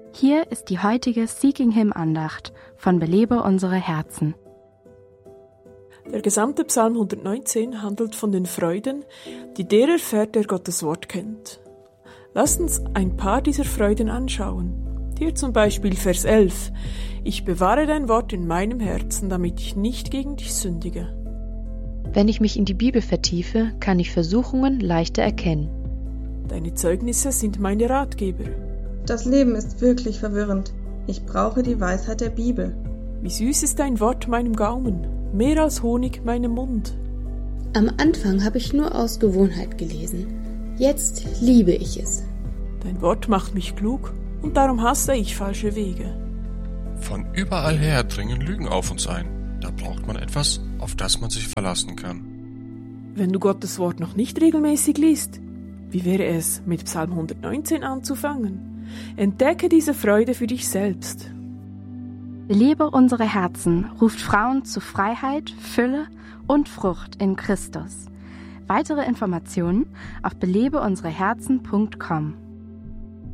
Hier ist die heutige Seeking Him Andacht von Belebe unsere Herzen. Der gesamte Psalm 119 handelt von den Freuden, die der erfährt, der Gottes Wort kennt. Lasst uns ein paar dieser Freuden anschauen. Hier zum Beispiel Vers 11. Ich bewahre dein Wort in meinem Herzen, damit ich nicht gegen dich sündige. Wenn ich mich in die Bibel vertiefe, kann ich Versuchungen leichter erkennen. Deine Zeugnisse sind meine Ratgeber. Das Leben ist wirklich verwirrend. Ich brauche die Weisheit der Bibel. Wie süß ist dein Wort meinem Gaumen, mehr als Honig meinem Mund. Am Anfang habe ich nur aus Gewohnheit gelesen. Jetzt liebe ich es. Dein Wort macht mich klug und darum hasse ich falsche Wege. Von überall her dringen Lügen auf uns ein. Da braucht man etwas, auf das man sich verlassen kann. Wenn du Gottes Wort noch nicht regelmäßig liest, wie wäre es, mit Psalm 119 anzufangen? Entdecke diese Freude für dich selbst. Belebe unsere Herzen ruft Frauen zu Freiheit, Fülle und Frucht in Christus. Weitere Informationen auf belebeunsereherzen.com.